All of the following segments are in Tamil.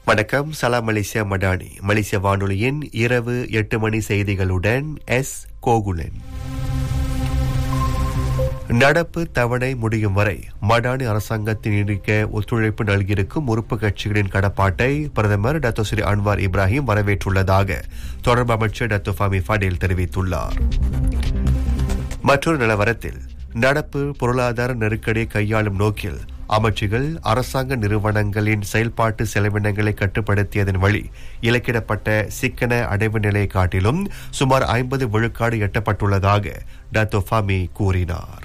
வணக்கம். சலாம் மலேசியா மடானி. மலேசிய வானொலியின் இரவு 8 மணி செய்திகளுடன் எஸ் கோகுலன். நடப்பு தவணை முடியும் வரை மடானி அரசாங்கத்தின் நீடிக்க ஒத்துழைப்பு நல்கியிருக்கும் உறுப்பு கட்சிகளின் கடப்பாட்டை பிரதமர் டத்தோ ஸ்ரீ அன்வார் இப்ராஹிம் வரவேற்றுள்ளதாக தொடர்பு அமைச்சர் டத்தோ ஃபமி ஃபடேல் தெரிவித்துள்ளார். மற்றொரு நிலவரத்தில் நடப்பு பொருளாதார நெருக்கடியை கையாளும் நோக்கில் அமைச்சுகள் அரசாங்க நிறுவனங்களின் செயல்பாட்டு செலவினங்களை கட்டுப்படுத்தியதன் வழி இலக்கிடப்பட்ட சிக்கன அடைவு நிலையை காட்டிலும் சுமார் 50 விழுக்காடு எட்டப்பட்டுள்ளதாக டத்தோ ஃபமி கூறினார்.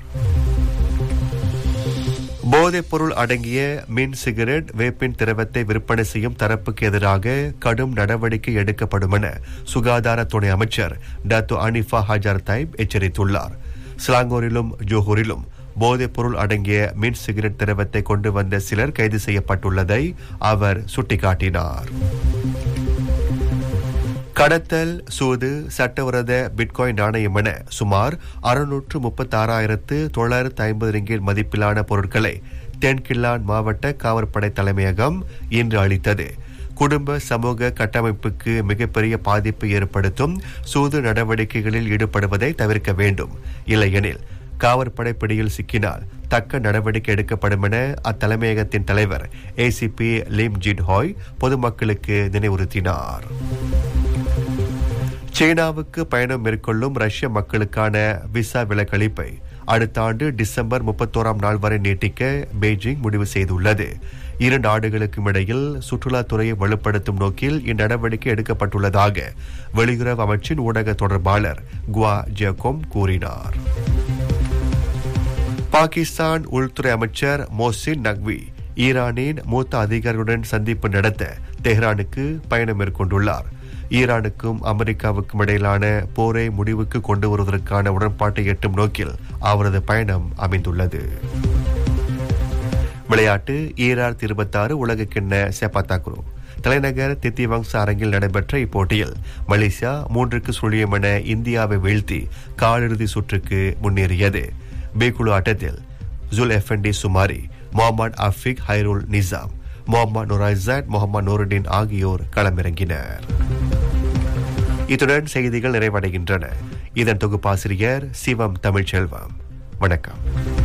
போதைப் பொருள் அடங்கிய மின் சிகரெட் வேப்பின் திரவத்தை விற்பனை செய்யும் தரப்புக்கு எதிராக கடும் நடவடிக்கை எடுக்கப்படும் என சுகாதார துணை அமைச்சர் டத்தோ அனிஃபா ஹஜார் தைப் எச்சரித்துள்ளார். ஸ்லாங்கூரிலும் ஜோஹூரிலும் போதைப் பொருள் அடங்கிய மின் சிகரெட் திரவத்தை கொண்டு வந்த சிலர் கைது செய்யப்பட்டுள்ளதை அவர் சுட்டிக்காட்டினார். கடத்தல், சூது, சட்டவிரோத பிட்காயின் நாணயம் என சுமார் 636,950 ரிங்கிட் மதிப்பிலான பொருட்களை தென்கில்லான் மாவட்ட காவற்படை தலைமையகம் இன்று அளித்தது. குடும்ப சமூக கட்டமைப்புக்கு மிகப்பெரிய பாதிப்பு ஏற்படுத்தும் சூது நடவடிக்கைகளில் ஈடுபடுவதை தவிர்க்க வேண்டும். இல்லையெனில் காவற்படை பிடியில் சிக்கினால் தக்க நடவடிக்கை எடுக்கப்படும் என அத்தலைமையகத்தின் தலைவர் ஏசிபி லிம் ஜின் ஹாய் பொதுமக்களுக்கு நினைவுறுத்தினார். சீனாவுக்கு பயணம் மேற்கொள்ளும் ரஷ்ய மக்களுக்கான விசா விலக்களிப்பை அடுத்த ஆண்டு டிசம்பர் 31ஆம் நாள் வரை நீட்டிக்க பெய்ஜிங் முடிவு செய்துள்ளது. இரு நாடுகளுக்கும் இடையில் சுற்றுலாத்துறையை வலுப்படுத்தும் நோக்கில் இந்நடவடிக்கை எடுக்கப்பட்டுள்ளதாக வெளியுறவு அமைச்சின் ஊடக தொடர்பாளர் குவா ஜேகோம் கூறினார். பாகிஸ்தான் உள்துறை அமைச்சர் மோசின் நக்வி ஈரானின் மூத்த அதிகாரிகளுடன் சந்திப்பு நடத்த தெஹ்ரானுக்கு பயணம் மேற்கொண்டுள்ளார். ஈரானுக்கும் அமெரிக்காவுக்கும் இடையிலான போரை முடிவுக்கு கொண்டு வருவதற்கான உடன்பாட்டை எட்டும் நோக்கில் அவரது பயணம் அமைந்துள்ளது. விளையாட்டு. 2026 உலகக்கிண்ண செப்பாத்தாக்ரோ தலைநகர் தித்திவங்ச அரங்கில் நடைபெற்ற இப்போட்டியில் மலேசியா 3-0 என இந்தியாவை வீழ்த்தி காலிறுதி சுற்றுக்கு முன்னேறியது. பி குழு ஆட்டத்தில் ஜுல் எஃப்என்டி சுமாரி, முகமது அஃபிக் ஹைருல் நிசாம், முகமது நுரைசாட், முகமது நூருடீன் ஆகியோர் களமிறங்கினர். இத்துடன் செய்திகள் நிறைவடைகின்றன. இதன் தொகுப்பாசிரியர் சிவம் தமிழ்ச்செல்வம். வணக்கம்.